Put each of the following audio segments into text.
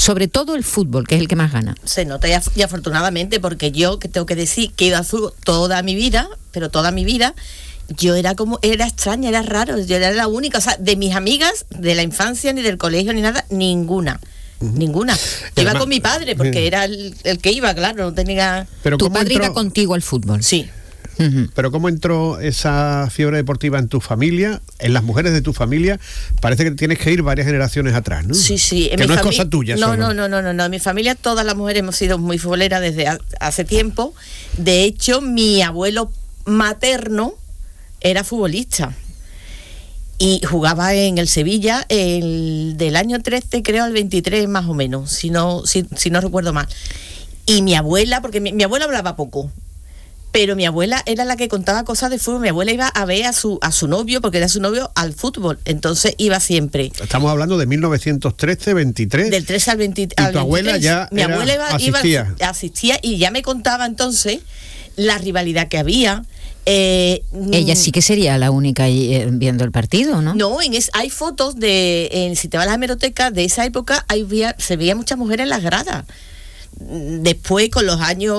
sobre todo el fútbol, que es el que más gana. Se nota y afortunadamente, porque yo, que tengo que decir que he ido al fútbol toda mi vida, yo era extraña, era raro, yo era la única, o sea, de mis amigas, de la infancia, ni del colegio, ni nada, ninguna. Ninguna. Iba con mi padre, porque era el que iba, claro, no tenía... Pero tu padre iba contigo al fútbol. Sí. Pero ¿cómo entró esa fiebre deportiva en tu familia, en las mujeres de tu familia? Parece que tienes que ir varias generaciones atrás, ¿no? Sí. Que no es cosa tuya. No. En mi familia todas las mujeres hemos sido muy futboleras desde hace tiempo. De hecho, mi abuelo materno era futbolista y jugaba en el Sevilla del año 13, creo, al 23 más o menos, si no recuerdo mal. Y mi abuela, porque mi abuela hablaba poco, pero mi abuela era la que contaba cosas de fútbol. Mi abuela iba a ver a su novio, porque era su novio, al fútbol. Entonces iba siempre. Estamos hablando de 1913, 23. Del 13 al 23. ¿Y tu abuela ya mi abuela asistía y ya me contaba entonces la rivalidad que había. Ella sí que sería la única ahí, viendo el partido, ¿no? No, hay fotos si te vas a la hemeroteca de esa época, se veía muchas mujeres en las gradas. Después, con los años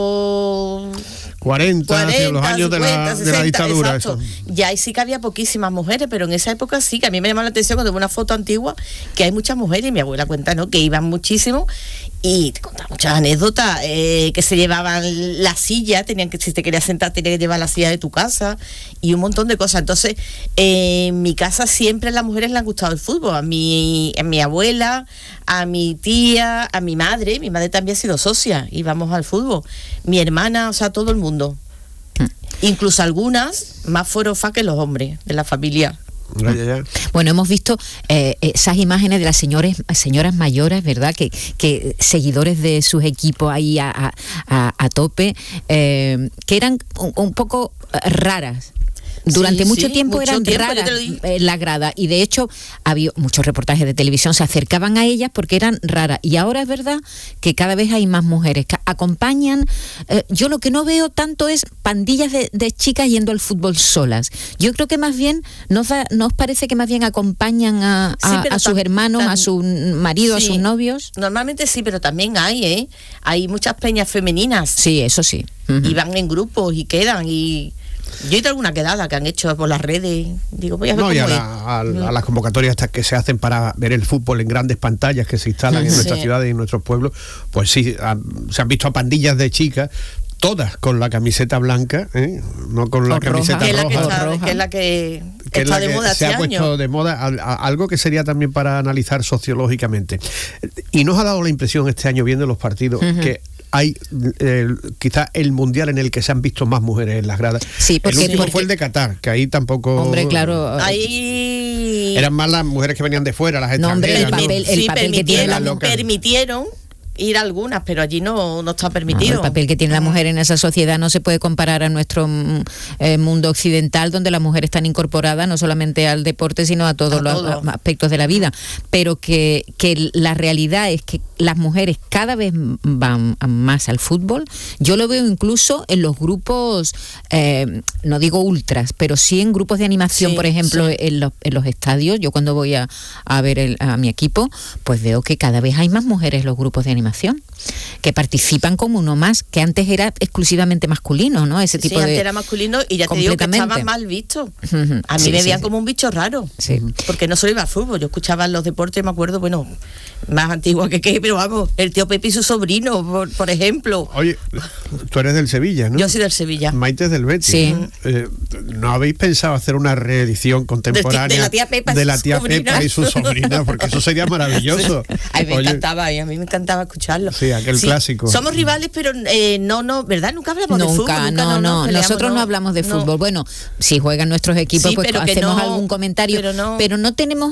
40 los años 50, de la dictadura, eso. Ya ahí sí que había poquísimas mujeres, pero en esa época sí, que a mí me llamó la atención cuando veo una foto antigua que hay muchas mujeres, y mi abuela cuenta, ¿no?, que iban muchísimo y te contaba muchas anécdotas, que se llevaban la silla, si te querías sentar tenías que llevar la silla de tu casa y un montón de cosas. Entonces, en mi casa siempre a las mujeres les ha gustado el fútbol, a mi abuela, a mi tía, a mi madre también ha sido socia, íbamos al fútbol, mi hermana, o sea, todo el mundo. Incluso algunas más forofas que los hombres de la familia. Bueno, hemos visto esas imágenes de las señoras mayores, ¿verdad? Que seguidores de sus equipos ahí a tope, que eran un poco raras. Durante mucho tiempo eran raras la grada, y de hecho había muchos reportajes de televisión, se acercaban a ellas porque eran raras, y ahora es verdad que cada vez hay más mujeres que acompañan. Yo lo que no veo tanto es pandillas de chicas yendo al fútbol solas. Yo creo que más bien nos parece que más bien acompañan a sus hermanos, a sus maridos, a sus novios. Normalmente sí, pero también hay muchas peñas femeninas. Sí, eso sí. Y van en grupos y quedan y... Yo he ido a alguna quedada que han hecho por las redes. Digo, voy a ver cómo es. A las convocatorias estas que se hacen para ver el fútbol en grandes pantallas que se instalan en nuestras ciudades y en nuestros pueblos, pues sí, se han visto a pandillas de chicas, todas con la camiseta blanca, no con la camiseta roja. Que es la que está de moda se ha puesto de moda, algo que sería también para analizar sociológicamente. Y nos ha dado la impresión este año viendo los partidos que hay quizá el mundial en el que se han visto más mujeres en las gradas. Sí, el último fue el de Qatar, que ahí tampoco... Hombre, claro. Ahí... Eran más las mujeres que venían de fuera, las extranjeras. El papel que tiene la mujer. Permitieron ir a algunas, pero allí no está permitido. El papel que tiene la mujer en esa sociedad no se puede comparar a nuestro mundo occidental, donde las mujeres están incorporadas no solamente al deporte, sino a todos los aspectos de la vida. Pero que la realidad es que las mujeres cada vez van más al fútbol. Yo lo veo incluso en los grupos, no digo ultras, pero sí en grupos de animación, por ejemplo, en los estadios. Yo cuando voy a ver a mi equipo, pues veo que cada vez hay más mujeres en los grupos de animación, que participan como uno más, que antes era exclusivamente masculino, ¿no? Ese tipo antes era masculino, y ya te digo que estaba mal visto. A mí me veían como un bicho raro, porque no solo iba al fútbol, yo escuchaba los deportes, me acuerdo, bueno, más antigua que pero vamos, el tío Pepe y su sobrino, por ejemplo. Oye, tú eres del Sevilla, ¿no? Yo soy del Sevilla. Maite es del Betis. Sí. ¿No habéis pensado hacer una reedición contemporánea de la tía Pepa y su sobrina? Porque eso sería maravilloso. Ay, me encantaba, y a mí me encantaba escucharlo. Sí, aquel clásico. Somos rivales, pero no, ¿verdad? Nunca hablamos de fútbol. No, nosotros no hablamos de fútbol. Bueno, si juegan nuestros equipos, pues hacemos algún comentario, pero no tenemos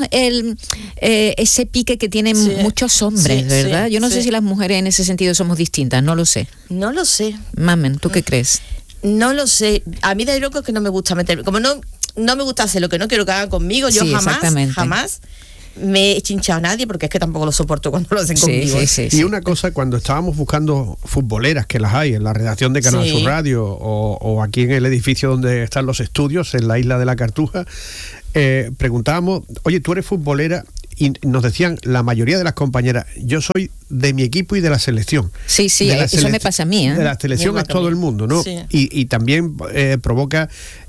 ese pique que tienen muchos hombres, ¿verdad? Yo no sé si las mujeres en ese sentido somos distintas, no lo sé. No lo sé. Mamen, ¿tú qué crees? No lo sé. A mí de loco es que no me gusta meterme. Como no me gusta hacer lo que no quiero que hagan conmigo, yo jamás me he chinchado a nadie, porque es que tampoco lo soporto cuando lo hacen conmigo. Y una cosa, cuando estábamos buscando futboleras, que las hay en la redacción de Canal Sur Radio o aquí en el edificio donde están los estudios, en la isla de la Cartuja, preguntábamos, oye, ¿tú eres futbolera? y nos decían la mayoría de las compañeras, yo soy de mi equipo y de la selección. Sí, eso me pasa a mí. De la selección es todo el mundo, ¿no? Sí. Y también provoca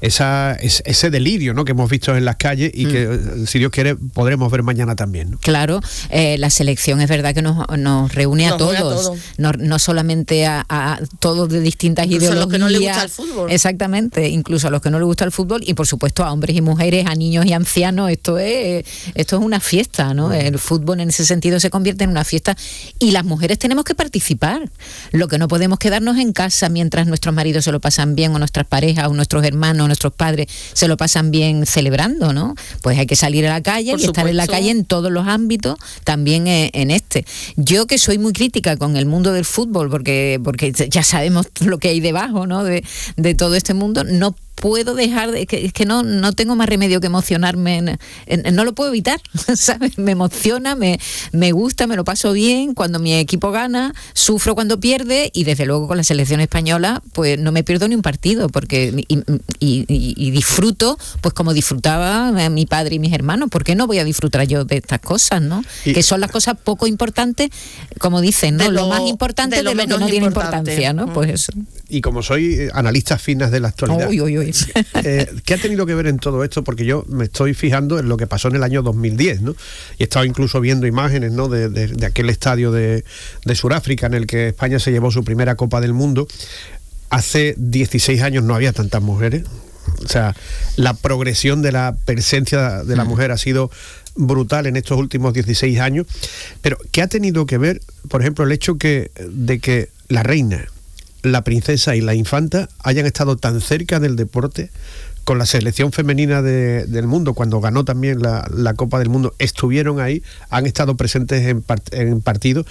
ese delirio, ¿no?, que hemos visto en las calles y que, si Dios quiere, podremos ver mañana también, ¿no? Claro, la selección es verdad que nos reúne a todos, no solamente a todos de distintas incluso ideologías. A los que no les gusta el fútbol. Exactamente, incluso a los que no les gusta el fútbol y por supuesto a hombres y mujeres, a niños y ancianos. Esto es una fiesta, ¿no? El fútbol en ese sentido se convierte en una fiesta y las mujeres tenemos que participar. Lo que no podemos quedarnos en casa mientras nuestros maridos se lo pasan bien, o nuestras parejas, o nuestros hermanos, o nuestros padres se lo pasan bien celebrando, ¿no? Pues hay que salir a la calle y estar en la calle en todos los ámbitos, también en este. Yo, que soy muy crítica con el mundo del fútbol, porque ya sabemos lo que hay debajo, ¿no?, de todo este mundo, no puedo dejar de que no tengo más remedio que emocionarme, no lo puedo evitar, ¿sabes? Me emociona, me gusta, me lo paso bien cuando mi equipo gana, sufro cuando pierde, y desde luego con la selección española pues no me pierdo ni un partido, porque y disfruto pues como disfrutaba mi padre y mis hermanos. ¿Por qué no voy a disfrutar yo de estas cosas, no? Que son las cosas poco importantes, como dicen, ¿no? Lo más importante de lo que no tiene importancia, ¿no? Pues eso. Y como soy analista finas de la actualidad, ¿qué ha tenido que ver en todo esto? Porque yo me estoy fijando en lo que pasó en el año 2010, ¿no? Y he estado incluso viendo imágenes, ¿no?, de aquel estadio de Sudáfrica en el que España se llevó su primera Copa del Mundo. Hace 16 años no había tantas mujeres. O sea, la progresión de la presencia de la mujer ha sido brutal en estos últimos 16 años. Pero ¿qué ha tenido que ver, por ejemplo, el hecho de que la reina, la princesa y la infanta hayan estado tan cerca del deporte? Con la selección femenina del mundo, cuando ganó también la Copa del Mundo, estuvieron ahí, han estado presentes en partidos.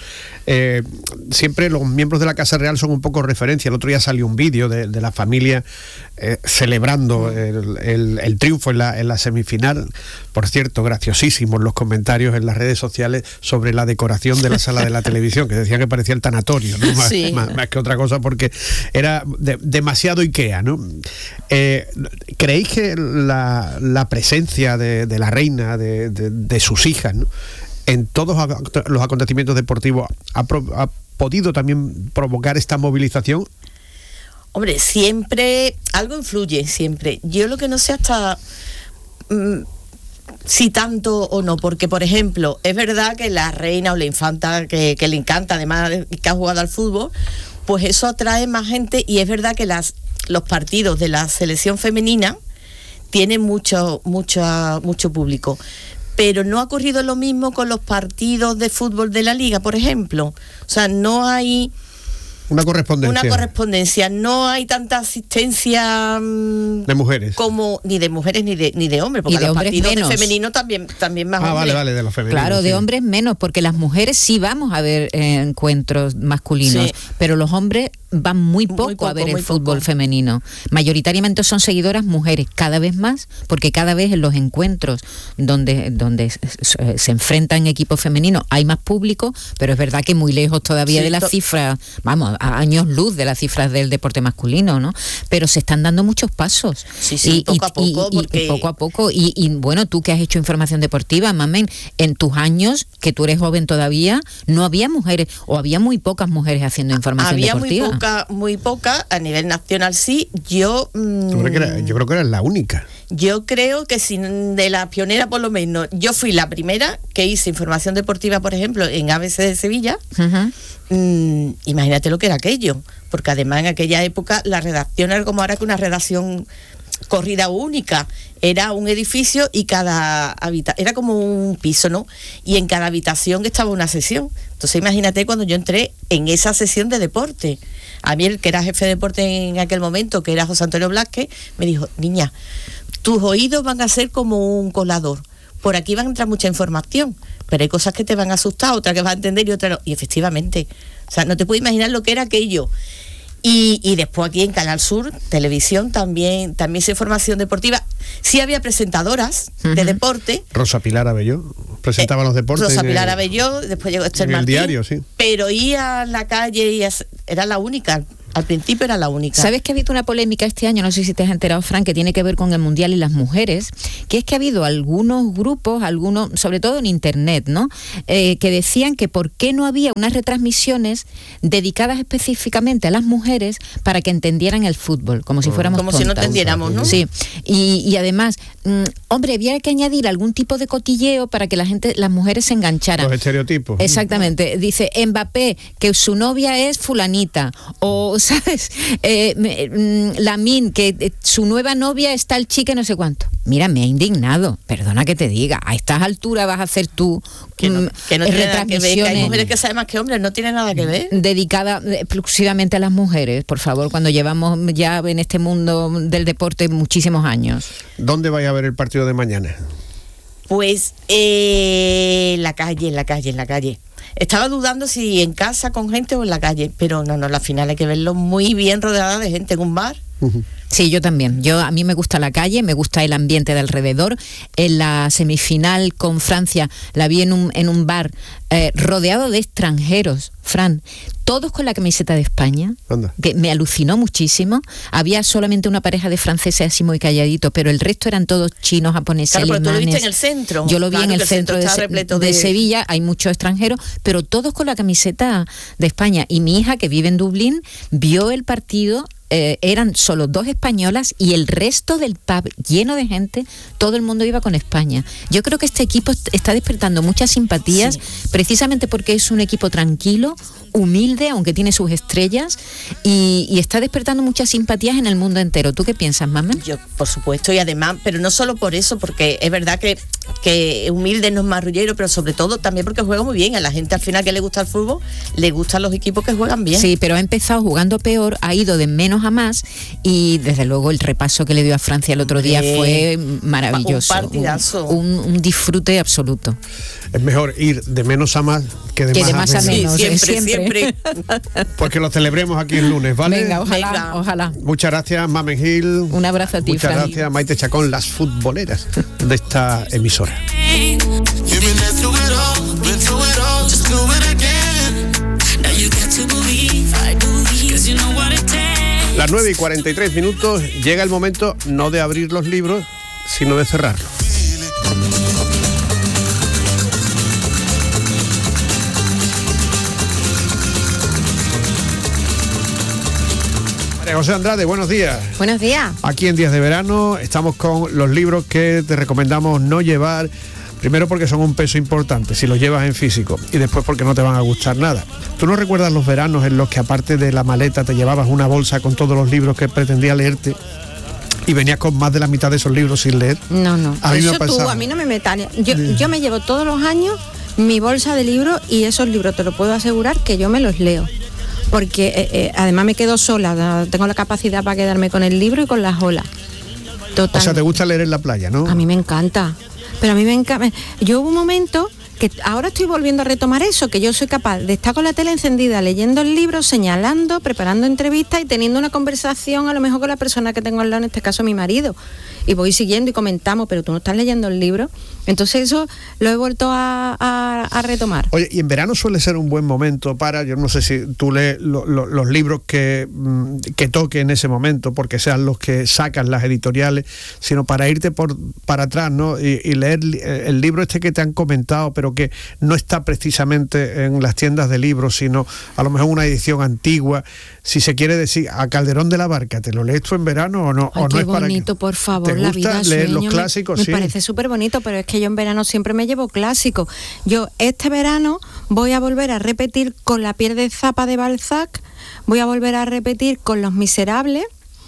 Siempre los miembros de la Casa Real son un poco referencia. El otro día salió un vídeo de la familia celebrando el triunfo en la semifinal. Por cierto, graciosísimos los comentarios en las redes sociales sobre la decoración de la sala de la televisión, que decían que parecía el tanatorio, ¿no? Sí. Más que otra cosa, porque era demasiado Ikea, ¿no? ¿Creéis que la presencia de la reina, de sus hijas, ¿no?, en todos los acontecimientos deportivos ha podido también provocar esta movilización? Hombre, siempre algo influye, siempre. Yo lo que no sé hasta si tanto o no, porque por ejemplo, es verdad que la reina o la infanta que le encanta, además que ha jugado al fútbol, pues eso atrae más gente, y es verdad que los partidos de la selección femenina tienen mucho público. Pero no ha ocurrido lo mismo con los partidos de fútbol de la Liga, por ejemplo. O sea, no hay una correspondencia, no hay tanta asistencia de mujeres, como ni de mujeres ni de hombres, porque de los hombres partidos menos. de femenino también más hombres. Vale, de los femeninos. Claro, de hombres menos, porque las mujeres sí vamos a ver encuentros masculinos, sí, pero los hombres van muy poco a ver el fútbol femenino. Mayoritariamente son seguidoras mujeres, cada vez más, porque cada vez en los encuentros donde se enfrentan equipos femeninos hay más público, pero es verdad que muy lejos todavía de las cifras, vamos, a años luz de las cifras del deporte masculino, ¿no? Pero se están dando muchos pasos. Sí, poco a poco. Poco a poco. Y bueno, tú que has hecho información deportiva, Mamen, en tus años, que tú eres joven todavía, no había mujeres, o había muy pocas mujeres haciendo información deportiva. Muy poca, a nivel nacional sí. Yo creo que era la única. Yo creo que de la pionera, por lo menos, yo fui la primera que hice información deportiva, por ejemplo, en ABC de Sevilla. Uh-huh. Imagínate lo que era aquello, porque además en aquella época la redacción era como ahora, que una redacción corrida única, era un edificio y era como un piso, ¿no? Y en cada habitación estaba una sesión. Entonces imagínate cuando yo entré en esa sesión de deporte. A mí el que era jefe de deporte en aquel momento, que era José Antonio Blasque, me dijo: niña, tus oídos van a ser como un colador. Por aquí va a entrar mucha información, pero hay cosas que te van a asustar, otras que vas a entender y otras no. Y efectivamente, o sea, no te puedes imaginar lo que era aquello. Y después aquí en Canal Sur Televisión también hice información deportiva. Sí había presentadoras de deporte. Rosa Pilar Abelló presentaba los deportes. Rosa Pilar Abelló, después llegó Esther Martín. En el diario, sí. Pero ir a la calle era la única. Al principio era la única. ¿Sabes que ha habido una polémica este año? No sé si te has enterado, Fran, que tiene que ver con el Mundial y las mujeres, que es que ha habido algunos grupos, sobre todo en internet, ¿no? Que decían que por qué no había unas retransmisiones dedicadas específicamente a las mujeres para que entendieran el fútbol, como si fuéramos como tontas. Si no entendiéramos, ¿no? Sí, y además, hombre, había que añadir algún tipo de cotilleo para que las mujeres se engancharan. Los estereotipos. Exactamente. Dice Mbappé que su novia es fulanita, o ¿sabes? Lamine, que su nueva novia es tal chica, no sé cuánto. Mira, me ha indignado, perdona que te diga, a estas alturas vas a hacer tú que no tiene nada que ver, que hay mujeres que saben más que hombres, no tiene nada que ver. Dedicada exclusivamente a las mujeres, por favor, cuando llevamos ya en este mundo del deporte muchísimos años. ¿Dónde vais a ver el partido de mañana? Pues en la calle. Estaba dudando si en casa con gente o en la calle, pero no, la final hay que verlo muy bien rodeada de gente en un bar. Sí, yo también. A mí me gusta la calle, me gusta el ambiente de alrededor. En la semifinal con Francia la vi en un bar rodeado de extranjeros, Fran, todos con la camiseta de España. Anda. Que me alucinó muchísimo. Había solamente una pareja de franceses así muy calladitos, pero el resto eran todos chinos, japoneses, claro, alemanes. Pero tú lo viste en el centro. Yo lo vi en el centro de Sevilla, hay muchos extranjeros, pero todos con la camiseta de España. Y mi hija, que vive en Dublín, vio el partido. Eran solo 2 españolas y el resto del pub lleno de gente, todo el mundo iba con España. Yo creo que este equipo está despertando muchas simpatías, precisamente porque es un equipo tranquilo, humilde, aunque tiene sus estrellas, y está despertando muchas simpatías en el mundo entero. ¿Tú qué piensas, Mamen? Yo, por supuesto, y además, pero no solo por eso, porque es verdad que humilde no es marrullero, pero sobre todo también porque juega muy bien. A la gente al final que le gusta el fútbol, le gustan los equipos que juegan bien. Sí, pero ha empezado jugando peor, ha ido de menos a más, y desde luego el repaso que le dio a Francia el otro día fue maravilloso. Un partidazo. Un disfrute absoluto. Es mejor ir de menos a más que de más a menos. Sí, siempre. Pues que lo celebremos aquí el lunes, ¿vale? Venga, ojalá. Muchas gracias, Mamen Gil. Un abrazo a ti, Muchas Fran. gracias, Maite Chacón, las futboleras de esta emisora. Las 9:43, llega el momento no de abrir los libros, sino de cerrarlos. María José Andrade, buenos días. Buenos días. Aquí en Días de Verano estamos con los libros que te recomendamos no llevar. Primero porque son un peso importante si los llevas en físico, y después porque no te van a gustar nada. ¿Tú no recuerdas los veranos en los que aparte de la maleta te llevabas una bolsa con todos los libros que pretendía leerte y venías con más de la mitad de esos libros sin leer? No. A mí eso me ha pasado. Tú, a mí no me metas. Yo me llevo todos los años mi bolsa de libros, y esos libros te lo puedo asegurar que yo me los leo. Porque además me quedo sola, tengo la capacidad para quedarme con el libro y con las olas. Total. O sea, te gusta leer en la playa, ¿no? A mí me encanta. Pero a mí me encanta. Yo hubo un momento que ahora estoy volviendo a retomar eso, que yo soy capaz de estar con la tele encendida, leyendo el libro, señalando, preparando entrevistas y teniendo una conversación a lo mejor con la persona que tengo al lado, en este caso mi marido. Y voy siguiendo y comentamos, pero tú no estás leyendo el libro. Entonces eso lo he vuelto a retomar. Oye, y en verano suele ser un buen momento para, yo no sé si tú lees los libros que toque en ese momento, porque sean los que sacan las editoriales, sino para irte para atrás, ¿no? Y leer el libro este que te han comentado, pero que no está precisamente en las tiendas de libros, sino a lo mejor una edición antigua. Si se quiere decir, a Calderón de la Barca, ¿te lo lees tú en verano o no? Ay, ¿O qué no es bonito, para por favor, ¿te la gusta vida leer sueño? los clásicos? Me sí. parece súper bonito, pero es que yo en verano siempre me llevo clásicos. Yo este verano voy a volver a repetir con La piel de Zapa de Balzac, voy a volver a repetir con Los Miserables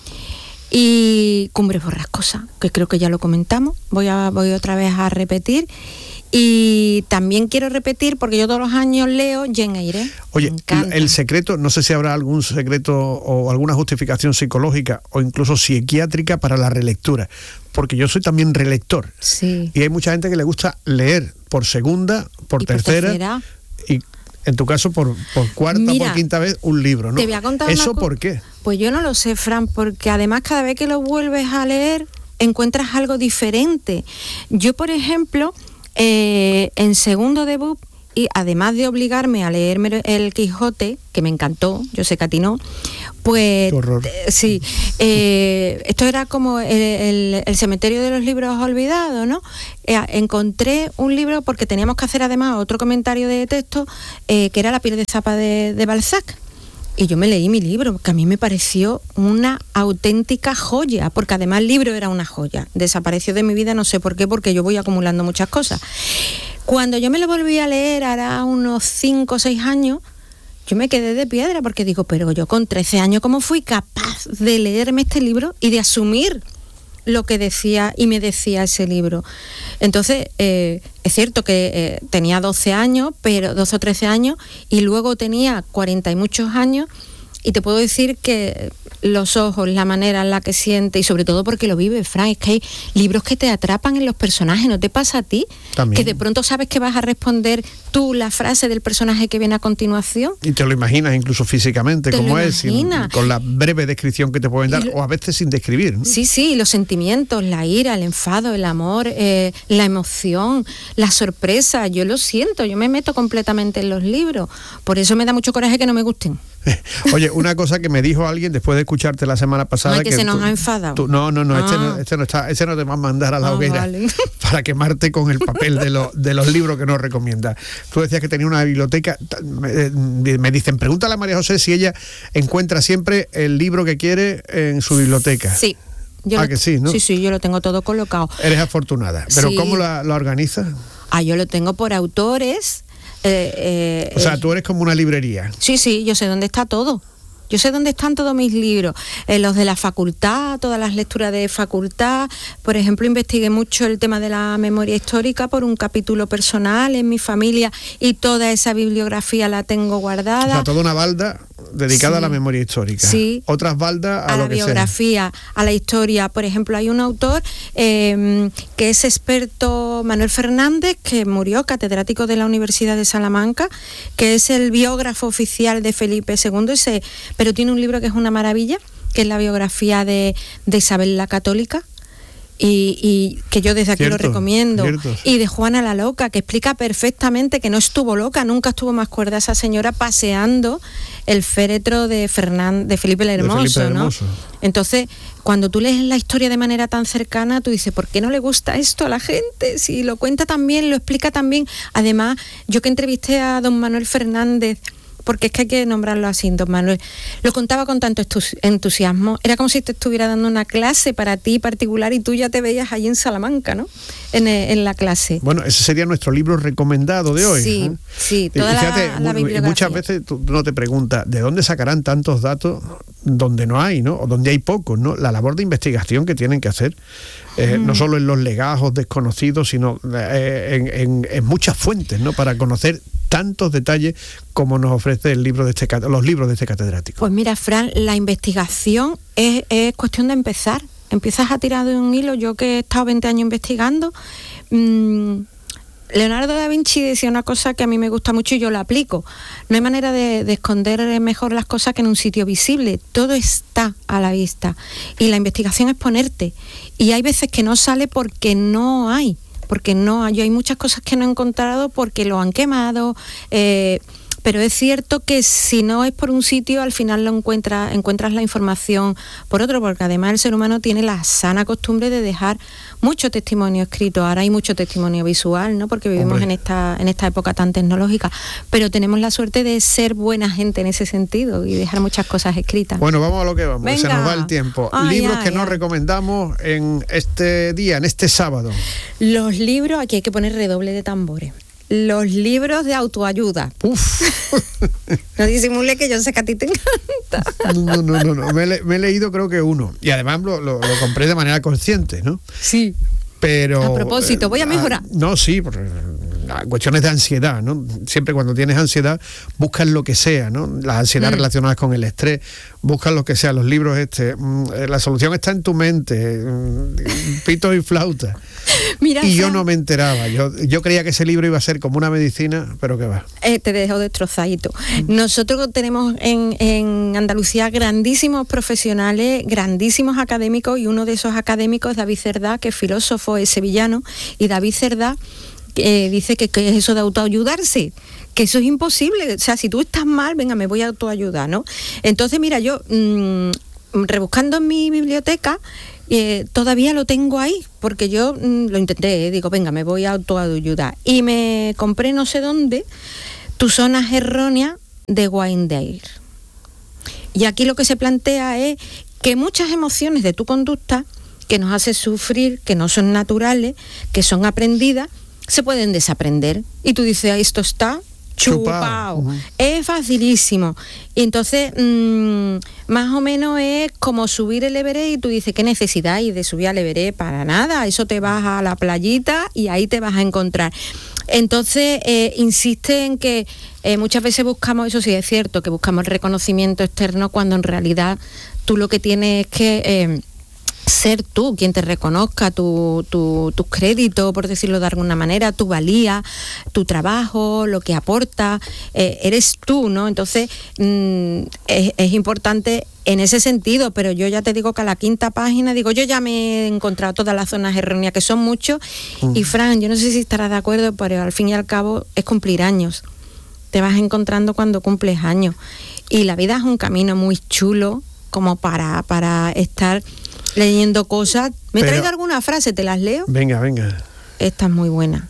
y Cumbres Borrascosas, que creo que ya lo comentamos. Voy otra vez a repetir. Y también quiero repetir, porque yo todos los años leo Jane Eyre. Oye, el secreto, no sé si habrá algún secreto o alguna justificación psicológica o incluso psiquiátrica para la relectura, porque yo soy también relector. Sí. Y hay mucha gente que le gusta leer por segunda, por tercera, y en tu caso por cuarta, por quinta vez un libro, ¿no? Te voy a contar ¿Eso por qué? Pues yo no lo sé, Fran, porque además cada vez que lo vuelves a leer encuentras algo diferente. Yo, por ejemplo, en segundo debut y además de obligarme a leerme el Quijote, que me encantó, yo sé que a ti no, pues sí, esto era como el cementerio de los libros olvidados, ¿no? Encontré un libro, porque teníamos que hacer además otro comentario de texto, que era La piel de zapa de Balzac. Y yo me leí mi libro, que a mí me pareció una auténtica joya, porque además el libro era una joya. Desapareció de mi vida, no sé por qué, porque yo voy acumulando muchas cosas. Cuando yo me lo volví a leer, hará unos 5 o 6 años, yo me quedé de piedra, porque digo, pero yo con 13 años, ¿cómo fui capaz de leerme este libro y de asumir lo que decía y me decía ese libro? Entonces, es cierto que tenía 12 años, pero 12 o 13 años, y luego tenía 40 y muchos años, y te puedo decir que los ojos, la manera en la que siente, y sobre todo porque lo vive, Fran, es que hay libros que te atrapan en los personajes, ¿no te pasa a ti? También. Que de pronto sabes que vas a responder tú la frase del personaje que viene a continuación. Y te lo imaginas incluso físicamente, como es, con la breve descripción que te pueden dar, o a veces sin describir, ¿no? Sí, los sentimientos, la ira, el enfado, el amor, la emoción, la sorpresa, yo lo siento, yo me meto completamente en los libros, por eso me da mucho coraje que no me gusten. Oye, una cosa que me dijo alguien después de escucharte la semana pasada, que se nos ha enfadado. No, ese no te va a mandar a la hoguera, vale, para quemarte con el papel de los libros que nos recomienda. Tú decías que tenía una biblioteca, me dicen, pregúntale a María José si ella encuentra siempre el libro que quiere en su biblioteca. Sí. Que sí, ¿no? Sí, yo lo tengo todo colocado. Eres afortunada. ¿Pero sí. ¿Cómo la organizas? Yo lo tengo por autores. O sea, tú eres como una librería. Sí, yo sé dónde está todo. Yo sé dónde están todos mis libros, los de la facultad, todas las lecturas de facultad. Por ejemplo, investigué mucho el tema de la memoria histórica por un capítulo personal en mi familia, y toda esa bibliografía la tengo guardada. O sea, toda una balda dedicada a la memoria histórica. Sí. Otras baldas a la biografía, a la historia. Por ejemplo, hay un autor que es experto, Manuel Fernández, que murió, catedrático de la Universidad de Salamanca, que es el biógrafo oficial de Felipe II, pero tiene un libro que es una maravilla, que es la biografía de Isabel la Católica, y que yo desde aquí lo recomiendo. Y de Juana la Loca, que explica perfectamente que no estuvo loca, nunca estuvo más cuerda esa señora paseando el féretro de Felipe el Hermoso, ¿no? Entonces, cuando tú lees la historia de manera tan cercana, tú dices, ¿por qué no le gusta esto a la gente? Si lo cuenta tan bien, lo explica tan bien. Además, yo que entrevisté a don Manuel Fernández, porque es que hay que nombrarlo así, don Manuel, lo contaba con tanto entusiasmo, era como si te estuviera dando una clase para ti particular, y tú ya te veías allí en Salamanca, ¿no? En la clase. Bueno, ese sería nuestro libro recomendado de hoy. Sí, ¿eh? Sí, toda la bibliografía. Muchas veces tú no te preguntas, ¿de dónde sacarán tantos datos donde no hay, ¿no? O donde hay pocos, ¿no? La labor de investigación que tienen que hacer, no solo en los legajos desconocidos, sino en muchas fuentes, ¿no? Para conocer tantos detalles como nos ofrece los libros de este catedrático. Pues mira, Fran, la investigación es cuestión de empezar. Empiezas a tirar de un hilo. Yo que he estado 20 años investigando, Leonardo da Vinci decía una cosa que a mí me gusta mucho y yo la aplico. No hay manera de esconder mejor las cosas que en un sitio visible. Todo está a la vista. Y la investigación es ponerte. Y hay veces que no sale porque no hay. Yo hay muchas cosas que no he encontrado porque lo han quemado, pero es cierto que si no es por un sitio, al final encuentras la información por otro, porque además el ser humano tiene la sana costumbre de dejar mucho testimonio escrito. Ahora hay mucho testimonio visual, ¿no? Porque vivimos en esta época tan tecnológica, pero tenemos la suerte de ser buena gente en ese sentido y dejar muchas cosas escritas. Bueno, vamos a lo que vamos. Venga. Se nos va el tiempo. Libros que nos recomendamos en este día, en este sábado. Los libros, aquí hay que poner redoble de tambores. Los libros de autoayuda. Uf. No disimule que yo sé que a ti te encanta. No. Me he leído creo que uno. Y además lo compré de manera consciente, ¿no? Sí. Pero a propósito, voy a mejorar. Sí, cuestiones de ansiedad, ¿no? Siempre cuando tienes ansiedad buscas lo que sea, ¿no? Las ansiedades relacionadas con el estrés, buscas lo que sea. Los libros la solución está en tu mente, pitos y flauta. Mira, y yo no me enteraba. Yo creía que ese libro iba a ser como una medicina, pero ¿qué va? Te dejo destrozadito. Nosotros tenemos en Andalucía grandísimos profesionales, grandísimos académicos, y uno de esos académicos es David Cerdá, que es filósofo, es sevillano, y David Cerdá dice que es eso de autoayudarse, que eso es imposible. O sea, si tú estás mal, venga, me voy a autoayudar, ¿no? Entonces, mira, yo rebuscando en mi biblioteca, todavía lo tengo ahí, porque yo lo intenté, digo, venga, me voy a autoayudar. Y me compré no sé dónde, Tus zonas erróneas de Wayne Dyer. Y aquí lo que se plantea es que muchas emociones de tu conducta que nos hacen sufrir, que no son naturales, que son aprendidas, se pueden desaprender. Y tú dices, esto está chupao. Es facilísimo. Y entonces, más o menos es como subir el Everest y tú dices, ¿qué necesidad hay de subir al Everest? Para nada, eso te vas a la playita y ahí te vas a encontrar. Entonces, insiste en que muchas veces buscamos, eso sí es cierto, que buscamos el reconocimiento externo cuando en realidad tú lo que tienes es que ser tú quien te reconozca tus créditos, por decirlo de alguna manera, tu valía, tu trabajo, lo que aporta, eres tú, ¿no? Entonces es importante en ese sentido, pero yo ya te digo que a la 5ª página, digo, yo ya me he encontrado todas las zonas erróneas, que son muchos, y Fran, yo no sé si estarás de acuerdo, pero al fin y al cabo es cumplir años. Te vas encontrando cuando cumples años. Y la vida es un camino muy chulo como para estar leyendo cosas. Me he traído alguna frase, ¿te las leo? Venga, venga. Esta es muy buena.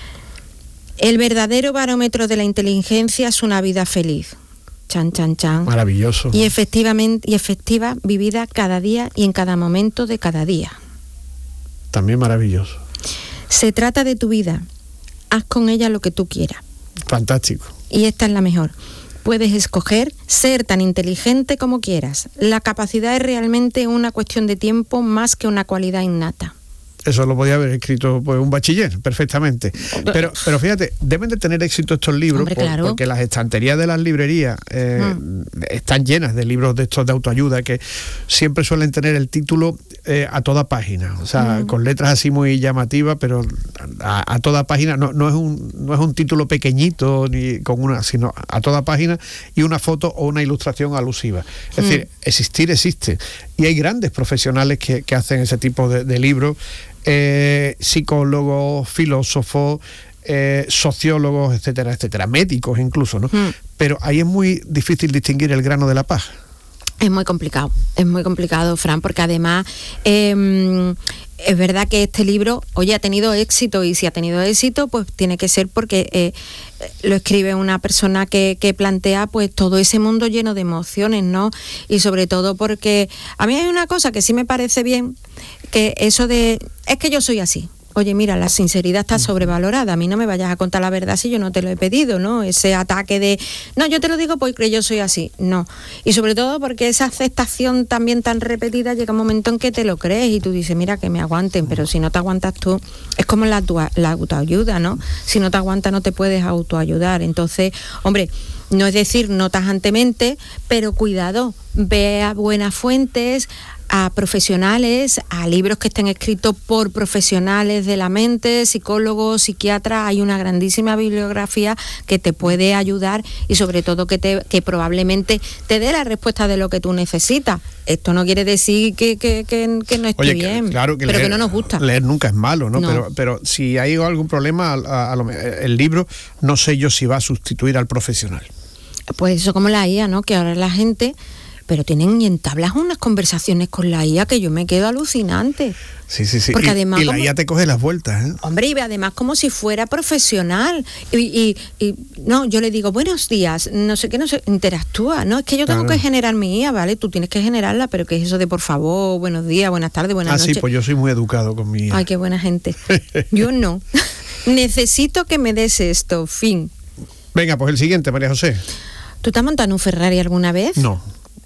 El verdadero barómetro de la inteligencia es una vida feliz. Chan, chan, chan. Maravilloso. Y efectiva, vivida cada día y en cada momento de cada día. También maravilloso. Se trata de tu vida. Haz con ella lo que tú quieras. Fantástico. Y esta es la mejor. Puedes escoger ser tan inteligente como quieras. La capacidad es realmente una cuestión de tiempo más que una cualidad innata. Eso lo podía haber escrito pues un bachiller, perfectamente. Pero fíjate, deben de tener éxito estos libros. Hombre, claro. Porque las estanterías de las librerías están llenas de libros de estos de autoayuda que siempre suelen tener el título a toda página. O sea, con letras así muy llamativas, pero a toda página. No es un título pequeñito ni con una, sino a toda página y una foto o una ilustración alusiva. Es decir, existir existe. Y hay grandes profesionales que hacen ese tipo de libros. Psicólogos, filósofos, sociólogos, etcétera, etcétera, médicos incluso, ¿no? Pero ahí es muy difícil distinguir el grano de la paja. Es muy complicado, Fran, porque además es verdad que este libro, oye, ha tenido éxito, y si ha tenido éxito, pues tiene que ser porque lo escribe una persona que plantea pues todo ese mundo lleno de emociones, ¿no? Y sobre todo porque a mí hay una cosa que sí me parece bien, que eso de, es que yo soy así. Oye, mira, la sinceridad está sobrevalorada. A mí no me vayas a contar la verdad si yo no te lo he pedido, ¿no? Ese ataque de, no, yo te lo digo porque yo soy así. No. Y sobre todo porque esa aceptación también tan repetida llega un momento en que te lo crees y tú dices, mira, que me aguanten, pero si no te aguantas tú, es como la autoayuda, ¿no? Si no te aguantas no te puedes autoayudar. Entonces, hombre, no es decir no tajantemente, pero cuidado, ve a buenas fuentes, a profesionales, a libros que estén escritos por profesionales de la mente, psicólogos, psiquiatras. Hay una grandísima bibliografía que te puede ayudar y sobre todo que probablemente te dé la respuesta de lo que tú necesitas. Esto no quiere decir que no esté bien, claro que pero leer, que no nos gusta. Leer nunca es malo, ¿no? No. Pero si hay algún problema, el libro, no sé yo si va a sustituir al profesional. Pues eso como la IA, ¿no? Que ahora la gente... pero tienen y entablas unas conversaciones con la IA que yo me quedo alucinante. Sí. Porque además, y la IA te coge las vueltas, ¿eh? Hombre, y además como si fuera profesional. Y no, yo le digo, buenos días, no sé qué, no sé, interactúa. No, es que yo tengo que generar mi IA, ¿vale? Tú tienes que generarla, pero ¿qué es eso de por favor, buenos días, buenas tardes, buenas noches? Sí, pues yo soy muy educado con mi IA. Ay, qué buena gente. Yo no. Necesito que me des esto, fin. Venga, pues el siguiente, María José. ¿Tú te has montado en un Ferrari alguna vez? No.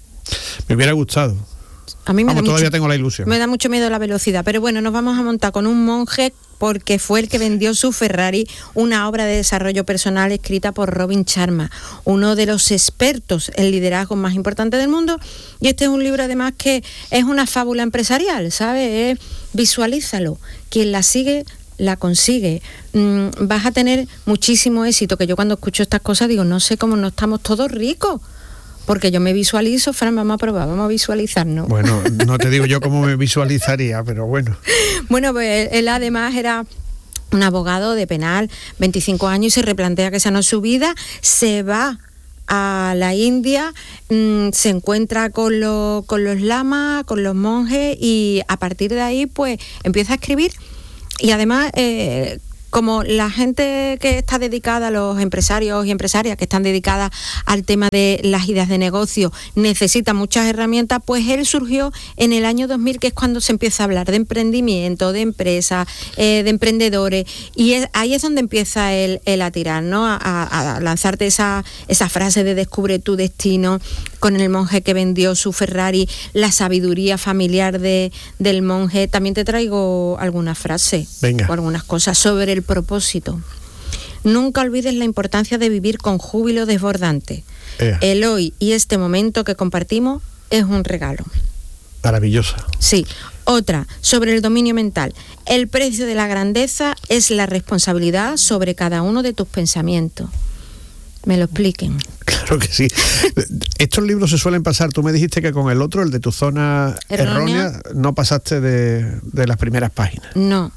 Me hubiera gustado. A mí todavía tengo la ilusión. Me da mucho miedo la velocidad, pero bueno, nos vamos a montar con un monje porque fue el que vendió su Ferrari, una obra de desarrollo personal escrita por Robin Sharma, uno de los expertos en liderazgo más importantes del mundo. Y este es un libro además que es una fábula empresarial, ¿sabes? Visualízalo. Quien la sigue la consigue. Vas a tener muchísimo éxito, que yo cuando escucho estas cosas digo, no sé cómo no estamos todos ricos. Porque yo me visualizo, Fran, vamos a probar, vamos a visualizarnos. Bueno, no te digo yo cómo me visualizaría, pero bueno. Bueno, pues él además era un abogado de penal, 25 años, y se replantea que esa no es su vida, se va a la India, se encuentra con los lamas, con los monjes, y a partir de ahí pues empieza a escribir. Y además, como la gente que está dedicada, los empresarios y empresarias que están dedicadas al tema de las ideas de negocio, necesitan muchas herramientas, pues él surgió en el año 2000, que es cuando se empieza a hablar de emprendimiento, de empresas, de emprendedores, y ahí es donde empieza él a tirar, ¿no? A lanzarte esa frase de descubre tu destino, con el monje que vendió su Ferrari, la sabiduría familiar del monje. También te traigo algunas frases. Venga. O algunas cosas sobre el propósito. Nunca olvides la importancia de vivir con júbilo desbordante. El hoy y este momento que compartimos es un regalo. Maravillosa. Sí. Otra, sobre el dominio mental. El precio de la grandeza es la responsabilidad sobre cada uno de tus pensamientos. Me lo expliquen. Claro que sí. Estos libros se suelen pasar, tú me dijiste que con el otro, el de tu zona errónea, no pasaste de las primeras páginas. No.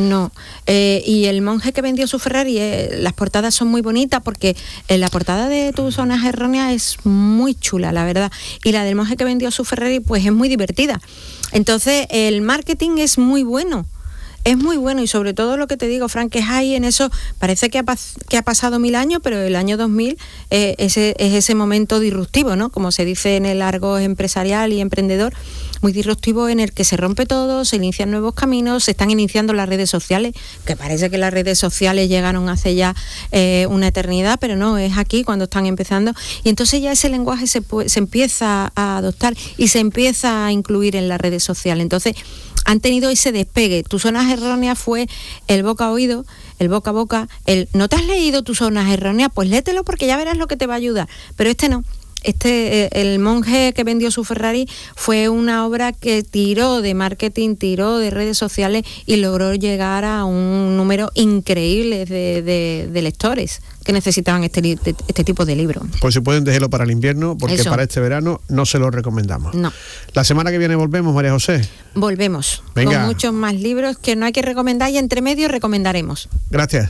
Y el monje que vendió su Ferrari, las portadas son muy bonitas, porque la portada de Tu Zonas Erróneas es muy chula, la verdad, y la del monje que vendió su Ferrari pues es muy divertida. Entonces el marketing es muy bueno. Es muy bueno, y sobre todo lo que te digo, Fran, que es ahí en eso, parece que ha pasado 1000 años, pero el año 2000 es ese momento disruptivo, ¿no? Como se dice en el argot empresarial y emprendedor, muy disruptivo, en el que se rompe todo, se inician nuevos caminos, se están iniciando las redes sociales, que parece que las redes sociales llegaron hace ya una eternidad, pero no, es aquí cuando están empezando, y entonces ya ese lenguaje se empieza a adoptar y se empieza a incluir en las redes sociales. Entonces han tenido ese despegue. Tus Zonas Erróneas fue el boca a oído, el boca a boca, ¿no te has leído Tus Zonas Erróneas? Pues léetelo, porque ya verás lo que te va a ayudar. Pero este no. El monje que vendió su Ferrari fue una obra que tiró de marketing, tiró de redes sociales, y logró llegar a un número increíble de lectores que necesitaban este tipo de libros. Pues si pueden, déjelo para el invierno, porque Eso. para este verano no se lo recomendamos. No. La semana que viene volvemos, María José. Volvemos. Venga. Con muchos más libros que no hay que recomendar, y entre medio recomendaremos. Gracias.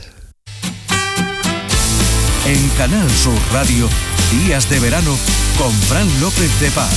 En Canal Sur Radio, Días de Verano con Fran López de Paz.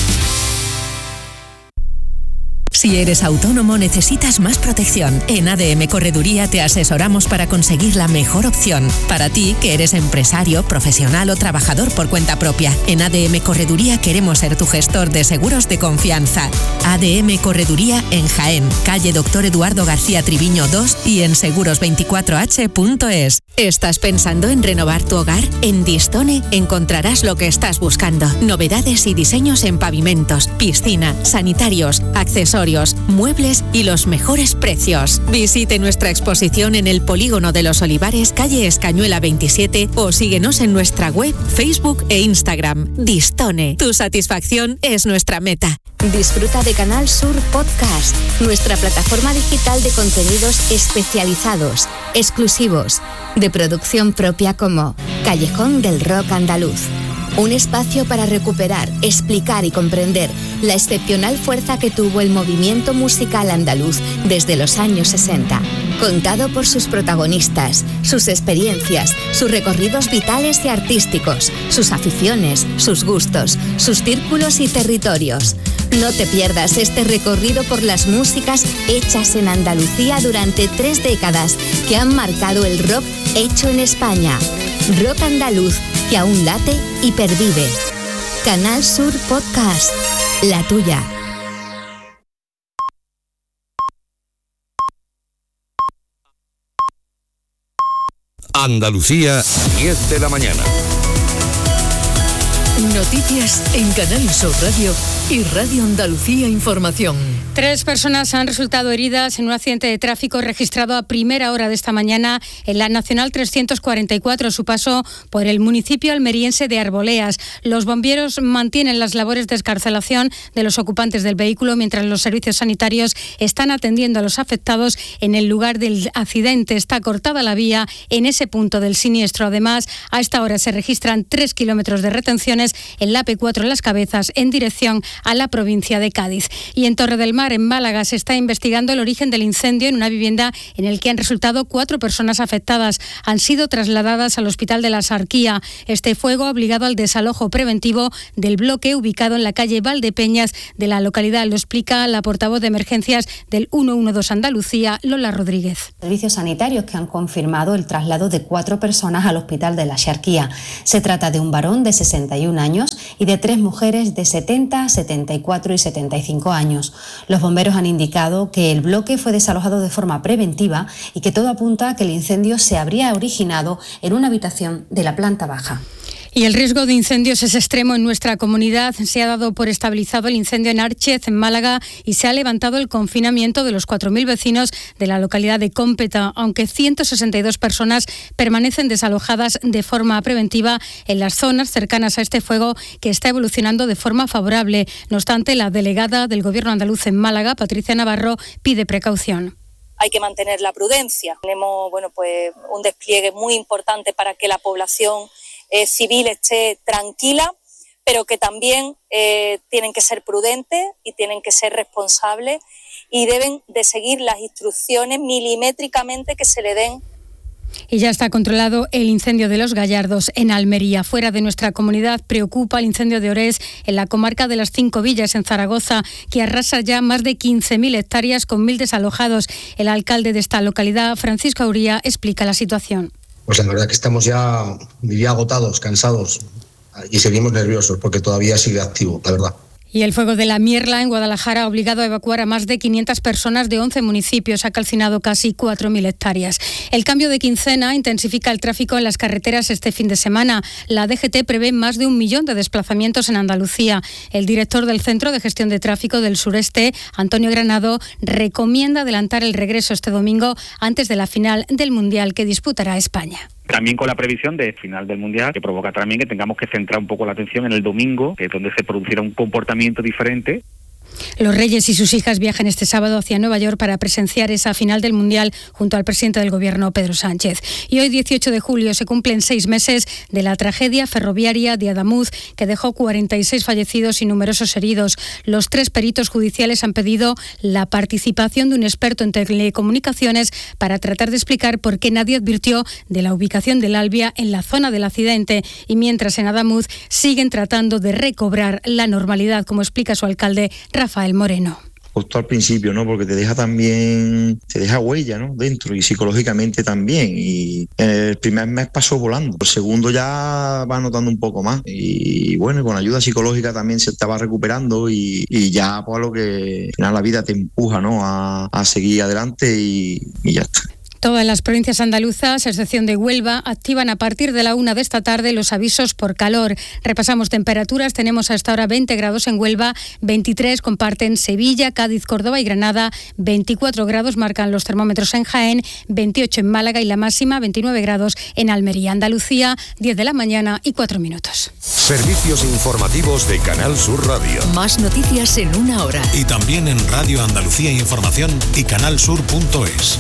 Si eres autónomo, necesitas más protección. En ADM Correduría te asesoramos para conseguir la mejor opción. Para ti, que eres empresario, profesional o trabajador por cuenta propia. En ADM Correduría queremos ser tu gestor de seguros de confianza. ADM Correduría en Jaén, calle Dr. Eduardo García Triviño 2 y en seguros24h.es. ¿Estás pensando en renovar tu hogar? En Distone encontrarás lo que estás buscando. Novedades y diseños en pavimentos, piscina, sanitarios, accesorios, muebles y los mejores precios. Visite nuestra exposición en el Polígono de los Olivares, calle Escañuela 27, o síguenos en nuestra web, Facebook e Instagram. Distone, tu satisfacción es nuestra meta. Disfruta de Canal Sur Podcast, nuestra plataforma digital de contenidos especializados, exclusivos, de producción propia, como Callejón del Rock Andaluz. Un espacio para recuperar, explicar y comprender la excepcional fuerza que tuvo el movimiento musical andaluz desde los años 60. Contado por sus protagonistas, sus experiencias, sus recorridos vitales y artísticos, sus aficiones, sus gustos, sus círculos y territorios. No te pierdas este recorrido por las músicas hechas en Andalucía durante 3 décadas que han marcado el rock hecho en España. Rock andaluz que aún late y pervive. Canal Sur Podcast, la tuya. Andalucía, 10 de la mañana. Noticias en Canal Sur Radio y Radio Andalucía Información. 3 personas han resultado heridas en un accidente de tráfico registrado a primera hora de esta mañana en la Nacional 344, a su paso por el municipio almeriense de Arboleas. Los bomberos mantienen las labores de excarcelación de los ocupantes del vehículo, mientras los servicios sanitarios están atendiendo a los afectados en el lugar del accidente. Está cortada la vía en ese punto del siniestro. Además, a esta hora se registran 3 kilómetros de retenciones en la AP4 en Las Cabezas en dirección a la provincia de Cádiz. Y en Torre del Mar, Mar, en Málaga, se está investigando el origen del incendio en una vivienda en el que han resultado 4 personas afectadas. Han sido trasladadas al Hospital de la Sarquía. Este fuego ha obligado al desalojo preventivo del bloque ubicado en la calle Valdepeñas de la localidad. Lo explica la portavoz de emergencias del 112 Andalucía, Lola Rodríguez. Servicios sanitarios que han confirmado el traslado de 4 personas al Hospital de la Sarquía. Se trata de un varón de 61 años y de 3 mujeres de 70, 74 y 75 años. Los bomberos han indicado que el bloque fue desalojado de forma preventiva y que todo apunta a que el incendio se habría originado en una habitación de la planta baja. Y el riesgo de incendios es extremo en nuestra comunidad. Se ha dado por estabilizado el incendio en Árchez, en Málaga, y se ha levantado el confinamiento de los 4.000 vecinos de la localidad de Cómpeta, aunque 162 personas permanecen desalojadas de forma preventiva en las zonas cercanas a este fuego, que está evolucionando de forma favorable. No obstante, la delegada del Gobierno andaluz en Málaga, Patricia Navarro, pide precaución. Hay que mantener la prudencia. Tenemos un despliegue muy importante para que la población civil esté tranquila, pero que también tienen que ser prudentes y tienen que ser responsables y deben de seguir las instrucciones milimétricamente que se le den. Y ya está controlado el incendio de Los Gallardos en Almería. Fuera de nuestra comunidad preocupa el incendio de Orés en la comarca de las 5 Villas, en Zaragoza, que arrasa ya más de 15.000 hectáreas con 1.000 desalojados. El alcalde de esta localidad, Francisco Auría, explica la situación. Pues la verdad que estamos ya agotados, cansados y seguimos nerviosos porque todavía sigue activo, la verdad. Y el fuego de la Mierla en Guadalajara ha obligado a evacuar a más de 500 personas de 11 municipios. Ha calcinado casi 4.000 hectáreas. El cambio de quincena intensifica el tráfico en las carreteras este fin de semana. La DGT prevé más de 1 millón de desplazamientos en Andalucía. El director del Centro de Gestión de Tráfico del Sureste, Antonio Granado, recomienda adelantar el regreso este domingo antes de la final del Mundial que disputará España. También con la previsión de final del Mundial, que provoca también que tengamos que centrar un poco la atención en el domingo, que es donde se producirá un comportamiento diferente. Los Reyes y sus hijas viajan este sábado hacia Nueva York para presenciar esa final del Mundial junto al presidente del Gobierno, Pedro Sánchez. Y hoy, 18 de julio, se cumplen 6 meses de la tragedia ferroviaria de Adamuz, que dejó 46 fallecidos y numerosos heridos. Los 3 peritos judiciales han pedido la participación de un experto en telecomunicaciones para tratar de explicar por qué nadie advirtió de la ubicación del Albia en la zona del accidente. Y mientras en Adamuz siguen tratando de recobrar la normalidad, como explica su alcalde, Rafael Moreno. Justo al principio, ¿no? Porque te deja huella, ¿no? Dentro y psicológicamente también. Y el primer mes pasó volando. El segundo ya va notando un poco más. Y bueno, con ayuda psicológica también se estaba recuperando y ya pues lo que al final la vida te empuja, ¿no? A seguir adelante y ya está. Todas las provincias andaluzas, a excepción de Huelva, activan a partir de la 1 de esta tarde los avisos por calor. Repasamos temperaturas. Tenemos hasta ahora 20 grados en Huelva, 23 comparten Sevilla, Cádiz, Córdoba y Granada, 24 grados marcan los termómetros en Jaén, 28 en Málaga y la máxima 29 grados en Almería. Andalucía, 10 de la mañana y 4 minutos. Servicios informativos de Canal Sur Radio. Más noticias en 1 hora. Y también en Radio Andalucía Información y canalsur.es.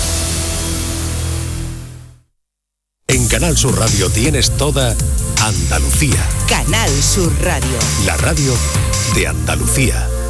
En Canal Sur Radio tienes toda Andalucía. Canal Sur Radio. La radio de Andalucía.